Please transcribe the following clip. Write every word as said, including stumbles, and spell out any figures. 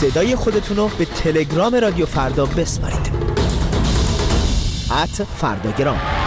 صدای خودتون رو به تلگرام رادیو فردا بسپارید. ات فرداگرام.